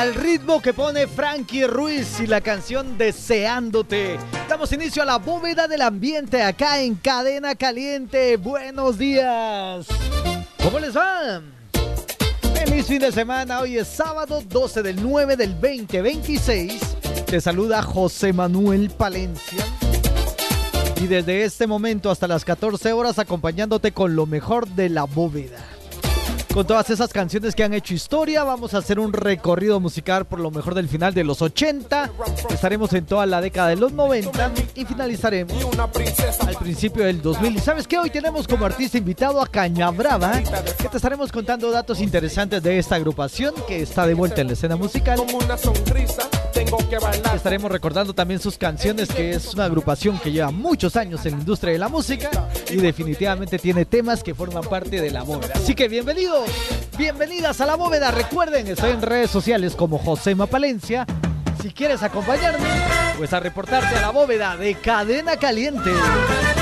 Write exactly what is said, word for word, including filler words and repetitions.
al ritmo que pone Frankie Ruiz y la canción Deseándote. Damos inicio a la bóveda del ambiente acá en Cadena Caliente. Buenos días. ¿Cómo les va? Feliz fin de semana. Hoy es sábado doce del nueve del veinte veintiséis. Te saluda José Manuel Palencia. Y desde este momento hasta las catorce horas acompañándote con lo mejor de la bóveda. Con todas esas canciones que han hecho historia, vamos a hacer un recorrido musical por lo mejor del final de los ochenta. Estaremos en toda la década de los noventa y finalizaremos al principio del dos mil. ¿Y sabes qué? Hoy tenemos como artista invitado a Cañabrava, que te estaremos contando datos interesantes de esta agrupación que está de vuelta en la escena musical. Estaremos recordando también sus canciones, que es una agrupación que lleva muchos años en la industria de la música y definitivamente tiene temas que forman parte de la bóveda. Así que bienvenidos, bienvenidas a la bóveda. Recuerden, estoy en redes sociales como Josema Palencia. Si quieres acompañarme, pues a reportarte a la bóveda de Cadena Caliente.